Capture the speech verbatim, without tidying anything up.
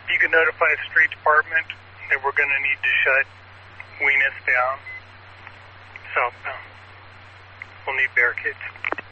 you can notify the street department that we're going to need to shut Weenus down southbound. We'll need barricades.